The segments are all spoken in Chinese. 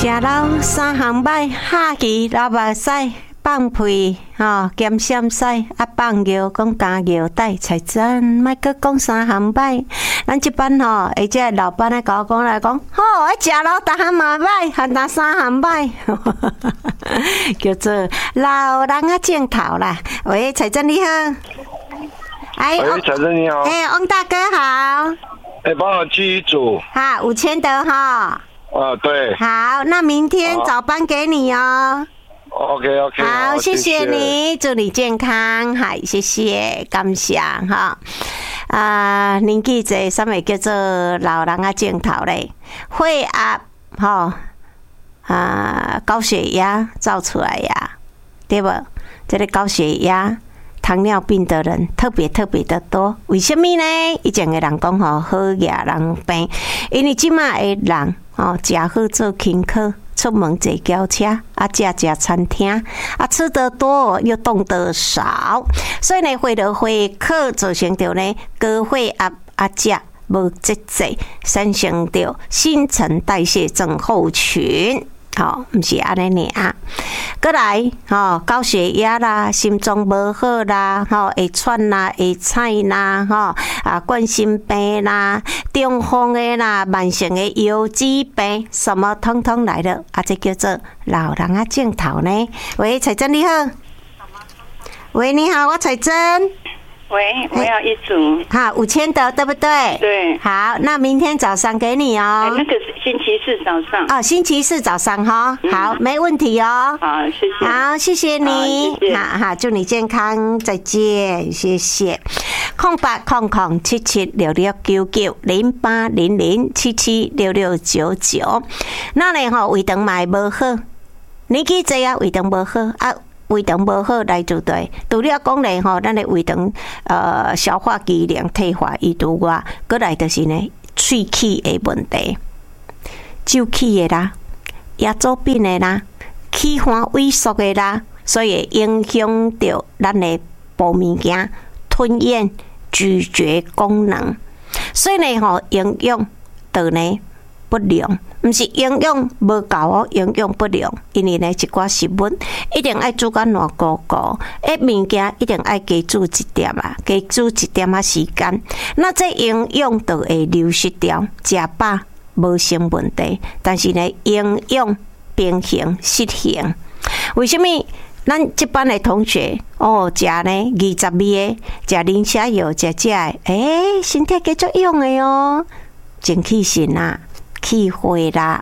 食老三行摆，下棋老目屎，放屁减闪屎，放尿讲加尿带，才真莫阁讲三行摆。咱即班而且老板咧甲我讲来讲，好，食老逐项嘛歹，还拿三行摆，叫做老人啊正头啦。喂，彩珍你好。 哎，彩珍你好。 翁大哥好。 帮我记一组。 好，5000的哈。 对。 好，那明天早班给你哦。 OK。 好，谢谢你，祝你健康，嗨，谢谢，感谢哈。年纪这什么叫做老人啊正头咧？血压高血压造出来呀，对不？这个高血压、糖尿病的人特别的多，为什么呢？以前的人讲好野人病，因为即马的人食好做轻课。出门坐轿车，食餐厅，吃得多又动得少，所以呢，会客造成着呢高血压食无节制，产生着新陈代谢症候群。不是安尼尔。过来，高血压啦，心脏无好啦，会喘啦，会菜啦，冠心病啦，中风的啦，慢性的腰肌病，什么通通来了，这叫做老人啊正头呢。喂，彩珍你好。喂，你好，我彩珍。 喂，我要一组。 好，5000的，对不对？ 对。 好，那明天早上给你哦。 那个星期四早上。 星期四早上哈。好，没问题哦。 好，谢谢。 好，谢谢你。 谢谢。 好，祝你健康，再见，谢谢。08007766990800776699。那呢胃肠嘛无好，年纪这啊胃肠无好胃肠无好来就对，除了讲咧咱的胃肠消化机能退化以外，过来就是呢喙齿的问题，周齿的啦，牙周病的啦，气管萎缩的啦，所以影响到咱的补物件、吞咽、咀嚼功能，所以呢营养就呢不良，不是营养无够哦，营养不良，因为呢一寡食物一定爱煮到软糊糊，物件一定爱加煮一点加煮一点时间，那这营养就会流失掉，食饱无成问题，但是呢营养平衡失衡，为什么？咱这班的同学食呢22个，食磷虾油，食身体加足用的哦，精气神啊。气血啦，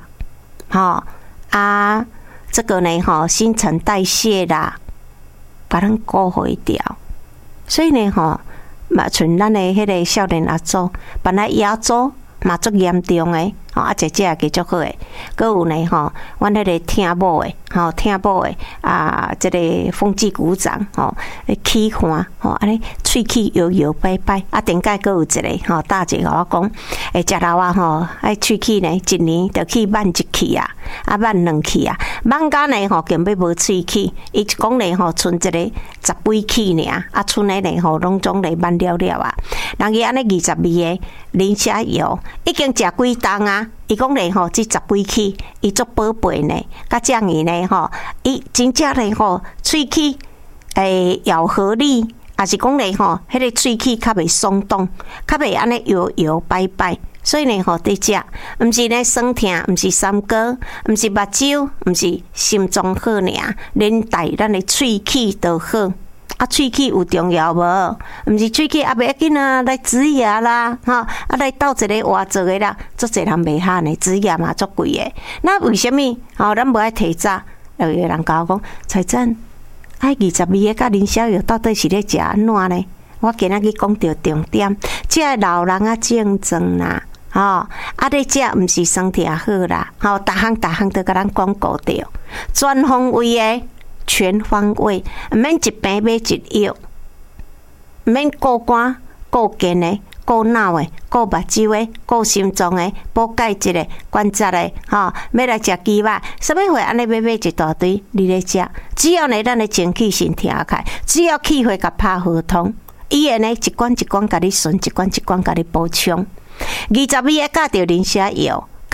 这个呢新陈代谢啦，把咱顾好掉。所以呢嘛像咱的迄个少年阿祖，本来牙周嘛足严重的，姐姐也加足好的。搁有呢阮迄个听某的，这个风纪股长气管安尼喙齿摇摇摆摆，顶界搁有一个大姐甲我讲，食老爱喙齿呢一年就去挽一气挽两气挽甲呢根本无喙齿，伊讲呢剩一个10几气尔，剩的呢拢总来挽了了人伊安尼22个磷虾油已经食几顿伊讲咧这10几气，伊做宝贝呢，甲酱伊呢伊真正咧喙齿咬合力，也是讲咧迄个喙齿较袂松动，较袂安尼摇摇摆摆，所以呢伫食，毋是呢酸痛，毋是三高，毋是目睭，毋是心脏好尔，连带咱的喙齿都好。喙齿有重要无？毋是喙齿袂要紧来植牙啦，来斗一个活做的啦，足侪人袂晓呢，植牙嘛足贵的。那为什么？咱无爱提早？有人甲我讲，彩珍，22个甲磷虾油到底是咧食安怎呢？我今仔日讲到重点，这老人啊正宗啦。咧食毋是酸痛好啦，逐项都甲咱广告着，全方位的。全方位，毋免一病买一药，毋免顾肝、顾肩的、顾脑的、顾目睭的、顾心脏的、补钙质的、关节的，要来食鸡肉，什么会安尼买一大堆，你咧食？只要呢，咱的精气神听开，只要气血甲拍好通，伊会呢一罐一罐甲你顺，一罐一罐甲你补充。22个加着磷虾油。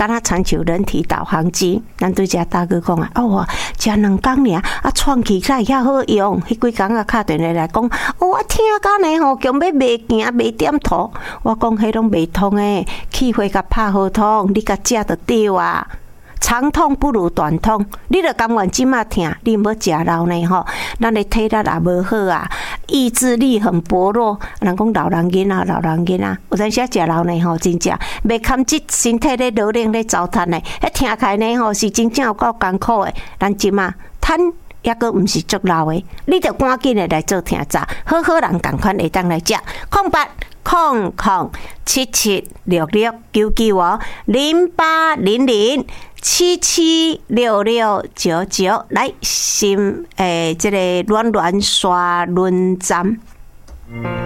敢若亲像人体导航机。咱对遮大哥讲啊，哦，食2工尔，啊，创起来遐好用。迄几工啊，敲电话来讲，哦，我听讲呢吼，强要卖行卖点图。我讲迄拢袂通诶，气血甲拍好通，你甲食就对啊。长痛不如短痛，你著甘愿即马疼，你无食老呢吼，咱的体力也无好啊，意志力很薄弱。人讲老人囡仔，有阵时食老呢吼，真正袂堪即身体咧劳累咧糟蹋呢，迄听起来呢吼是真正有够艰苦诶。咱即马趁抑阁毋是足老诶，你著赶紧诶来做听杂，好好人共款会当来食。0800776699，来心这个暖暖刷轮站。